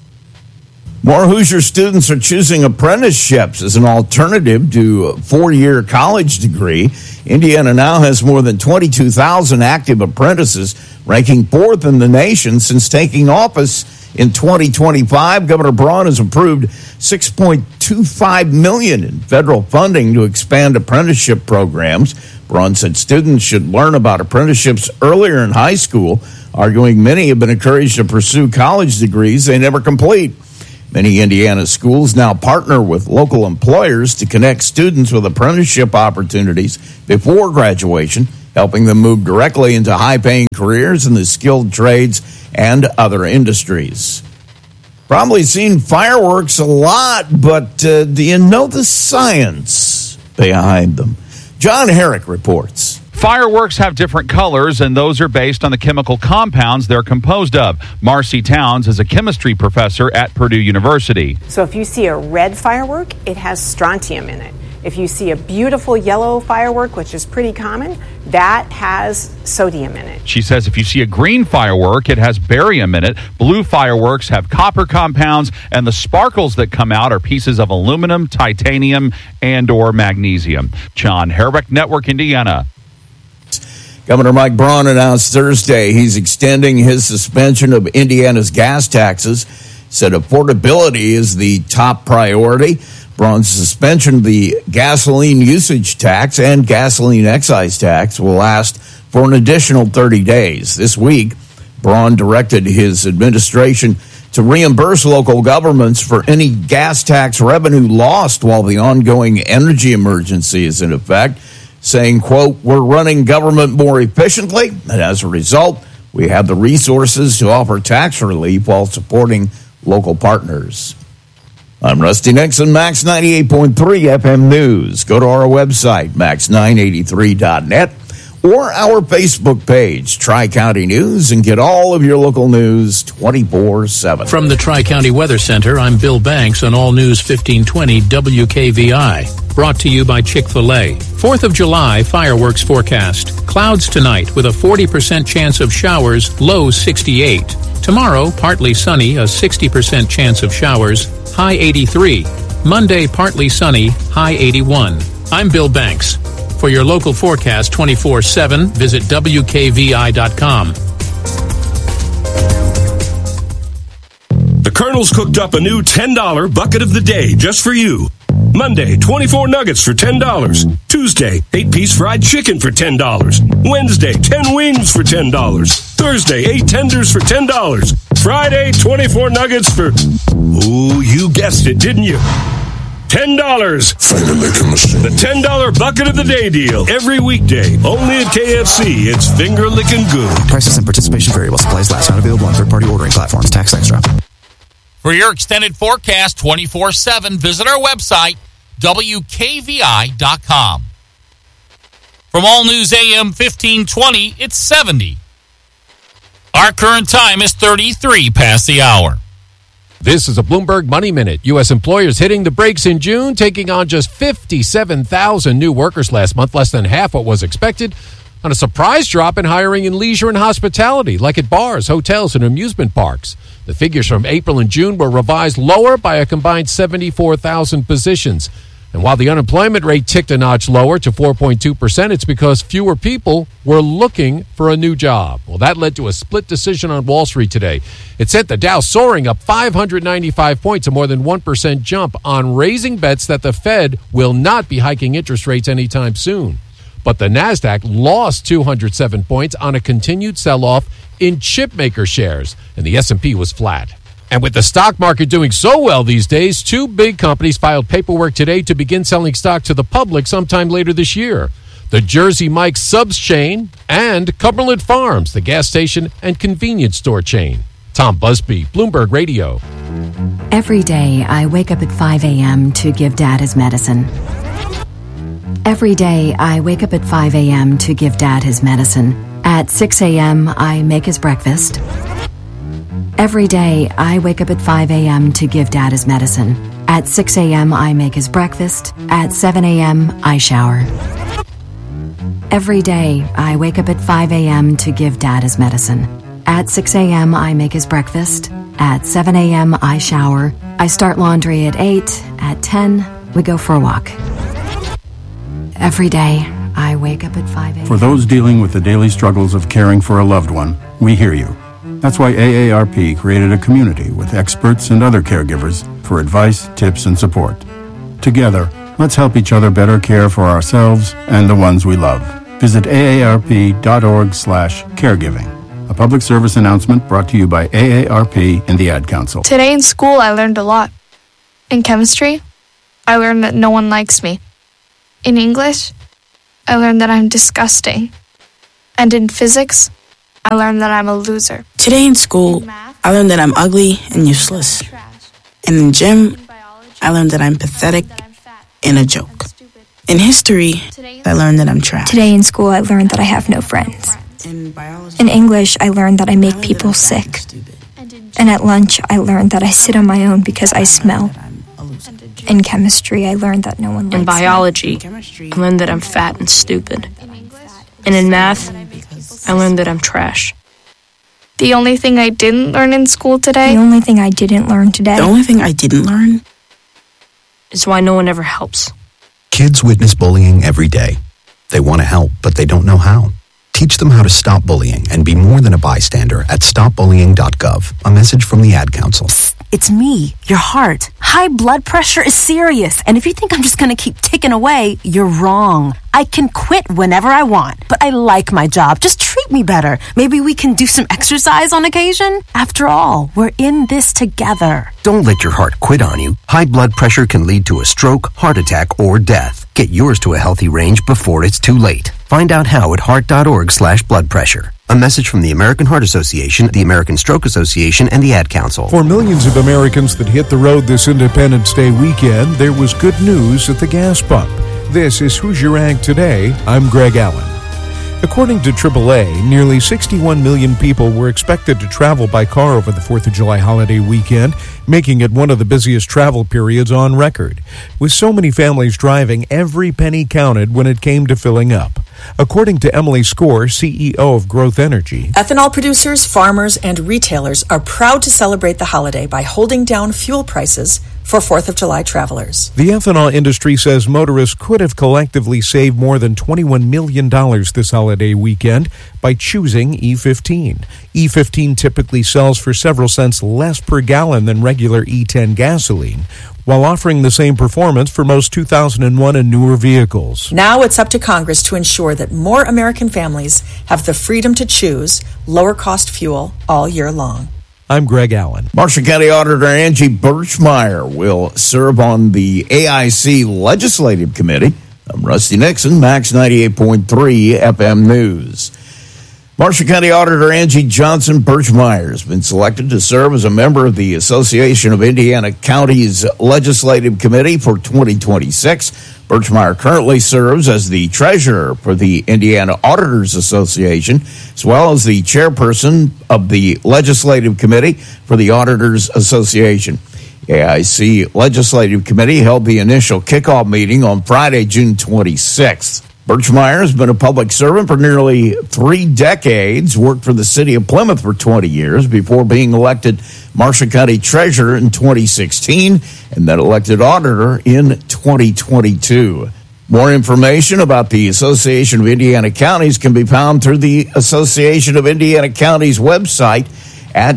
More Hoosier students are choosing apprenticeships as an alternative to a 4-year college degree. Indiana now has more than 22,000 active apprentices, ranking 4th in the nation since taking office in 2025. Governor Braun has approved $6.25 million in federal funding to expand apprenticeship programs. Braun said students should learn about apprenticeships earlier in high school, arguing many have been encouraged to pursue college degrees they never complete. Many Indiana schools now partner with local employers to connect students with apprenticeship opportunities before graduation, helping them move directly into high-paying careers in the skilled trades and other industries. Probably seen fireworks a lot, but do you know the science behind them? John Herrick reports. Fireworks have different colors, and those are based on the chemical compounds they're composed of. Marcy Towns is a chemistry professor at Purdue University. So if you see a red firework, it has strontium in it. If you see a beautiful yellow firework, which is pretty common, that has sodium in it. She says if you see a green firework, it has barium in it. Blue fireworks have copper compounds, and the sparkles that come out are pieces of aluminum, titanium, and or magnesium. John Herrick, Network Indiana. Governor Mike Braun announced Thursday he's extending his suspension of Indiana's gas taxes. Said affordability is the top priority. Braun's suspension of the gasoline usage tax and gasoline excise tax will last for an additional 30 days. This week, Braun directed his administration to reimburse local governments for any gas tax revenue lost while the ongoing energy emergency is in effect, saying, quote, "We're running government more efficiently, and as a result, we have the resources to offer tax relief while supporting local partners." I'm Rusty Nixon, Max 98.3 FM News. Go to our website, max983.net, or our Facebook page, Tri-County News, and get all of your local news 24/7. From the Tri-County Weather Center, I'm Bill Banks on All News 1520 WKVI. Brought to you by Chick-fil-A. 4th of July fireworks forecast. Clouds tonight with a 40% chance of showers, low 68. Tomorrow, partly sunny, a 60% chance of showers, high 83. Monday, partly sunny, high 81. I'm Bill Banks. For your local forecast 24/7, visit WKVI.com. The Colonel's cooked up a new $10 bucket of the day just for you. Monday, 24 nuggets for $10. Tuesday, 8-piece fried chicken for $10. Wednesday, 10 wings for $10. Thursday, 8 tenders for $10. Friday, 24 nuggets for... Ooh, you guessed it, didn't you? $10. Finger licking machine. The $10 bucket of the day deal. Every weekday. Only at KFC. It's finger licking good. Prices and participation vary while supplies last. Not available on third-party ordering platforms. Tax extra. For your extended forecast 24/7, visit our website, WKVI.com. From All News AM 1520, it's 70. Our current time is 33 past the hour. This is a Bloomberg Money Minute. U.S. employers hitting the brakes in June, taking on just 57,000 new workers last month, less than half what was expected, on a surprise drop in hiring in leisure and hospitality, like at bars, hotels, and amusement parks. The figures from April and June were revised lower by a combined 74,000 positions. And while the unemployment rate ticked a notch lower to 4.2%, it's because fewer people were looking for a new job. Well, that led to a split decision on Wall Street today. It sent the Dow soaring up 595 points, a more than 1% jump on raising bets that the Fed will not be hiking interest rates anytime soon. But the NASDAQ lost 207 points on a continued sell-off in chipmaker shares, and the S&P was flat. And with the stock market doing so well these days, 2 big companies filed paperwork today to begin selling stock to the public sometime later this year. The Jersey Mike's Subs chain and Cumberland Farms, the gas station and convenience store chain. Tom Busby, Bloomberg Radio. Every day, I wake up at 5 a.m. to give Dad his medicine. Every day, I wake up at 5 a.m. to give Dad his medicine. At 6 a.m., I make his breakfast. Every day, I wake up at 5 a.m. to give Dad his medicine. At 6 a.m., I make his breakfast. At 7 a.m., I shower. Every day, I wake up at 5 a.m. to give Dad his medicine. At 6 a.m., I make his breakfast. At 7 a.m., I shower. I start laundry at 8. At 10, we go for a walk. Every day, I wake up at 5 a.m. For those dealing with the daily struggles of caring for a loved one, we hear you. That's why AARP created a community with experts and other caregivers for advice, tips, and support. Together, let's help each other better care for ourselves and the ones we love. Visit aarp.org/caregiving. A public service announcement brought to you by AARP and the Ad Council. Today in school, I learned a lot. In chemistry, I learned that no one likes me. In English, I learned that I'm disgusting. And in physics, I learned that I'm a loser. Today in school, I learned that I'm ugly and useless. And in gym, I learned that I'm pathetic and a joke. In history, I learned that I'm trash. Today in school, I learned that I have no friends. In English, I learned that I make people sick. And at lunch, I learned that I sit on my own because I smell. In chemistry, I learned that no one likes me. In biology, I learned that I'm fat and stupid. And in math, I learned that I'm trash. The only thing I didn't learn in school today? The only thing I didn't learn today? The only thing I didn't learn is why no one ever helps. Kids witness bullying every day. They want to help, but they don't know how. Teach them how to stop bullying and be more than a bystander at stopbullying.gov. A message from the Ad Council. It's me, your heart. High blood pressure is serious, and if you think I'm just going to keep ticking away, you're wrong. I can quit whenever I want, but I like my job. Just treat me better. Maybe we can do some exercise on occasion? After all, we're in this together. Don't let your heart quit on you. High blood pressure can lead to a stroke, heart attack, or death. Get yours to a healthy range before it's too late. Find out how at heart.org/blood pressure. A message from the American Heart Association, the American Stroke Association, and the Ad Council. For millions of Americans that hit the road this Independence Day weekend, there was good news at the gas pump. This is Who's Your Ag Today. I'm Greg Allen. According to AAA, nearly 61 million people were expected to travel by car over the 4th of July holiday weekend, making it one of the busiest travel periods on record. With so many families driving, every penny counted when it came to filling up. According to Emily Score, CEO of Growth Energy, ethanol producers, farmers, and retailers are proud to celebrate the holiday by holding down fuel prices for 4th of July travelers. The ethanol industry says motorists could have collectively saved more than $21 million this holiday weekend by choosing E15. E15 typically sells for several cents less per gallon than regular E10 gasoline, while offering the same performance for most 2001 and newer vehicles. Now it's up to Congress to ensure that more American families have the freedom to choose lower-cost fuel all year long. I'm Greg Allen. Marshall County Auditor Angie Birchmeier will serve on the AIC Legislative Committee. I'm Rusty Nixon, Max 98.3 FM News. Marshall County Auditor Angie Johnson Birchmeier has been selected to serve as a member of the Association of Indiana Counties Legislative Committee for 2026. Birchmeier currently serves as the treasurer for the Indiana Auditors Association, as well as the chairperson of the Legislative Committee for the Auditors Association. AIC Legislative Committee held the initial kickoff meeting on Friday, June 26th. Birchmeier has been a public servant for nearly 3 decades, worked for the city of Plymouth for 20 years before being elected Marshall County Treasurer in 2016 and then elected auditor in 2022. More information about the Association of Indiana Counties can be found through the Association of Indiana Counties website at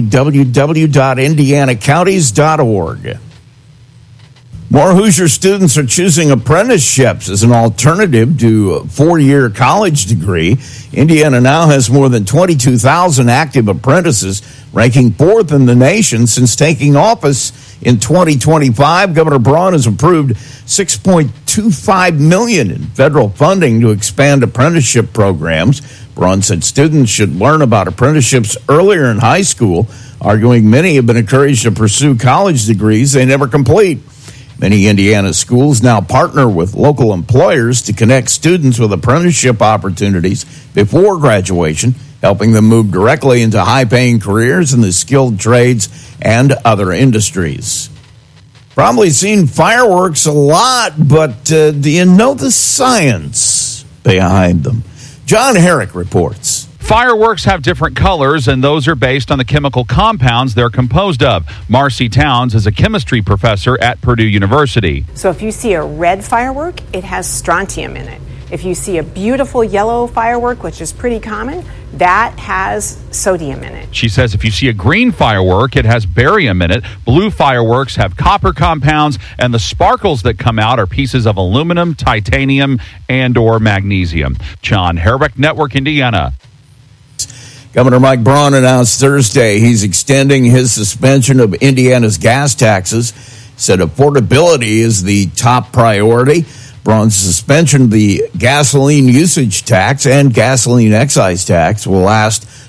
www.indianacounties.org. More Hoosier students are choosing apprenticeships as an alternative to a 4-year college degree. Indiana now has more than 22,000 active apprentices, ranking 4th in the nation since taking office in 2025. Governor Braun has approved $6.25 million in federal funding to expand apprenticeship programs. Braun said students should learn about apprenticeships earlier in high school. arguing many have been encouraged to pursue college degrees they never complete. Many Indiana schools now partner with local employers to connect students with apprenticeship opportunities before graduation, helping them move directly into high-paying careers in the skilled trades and other industries. Probably seen fireworks a lot, but do you know the science behind them? John Herrick reports. Fireworks have different colors, and those are based on the chemical compounds they're composed of. Marcy Towns is a chemistry professor at Purdue University. So if you see a red firework, it has strontium in it. If you see a beautiful yellow firework, which is pretty common, that has sodium in it. She says if you see a green firework, it has barium in it. Blue fireworks have copper compounds, and the sparkles that come out are pieces of aluminum, titanium, and or magnesium. John Herrick, Network Indiana. Governor Mike Braun announced Thursday he's extending his suspension of Indiana's gas taxes. Said affordability is the top priority. Braun's suspension of the gasoline usage tax and gasoline excise tax will last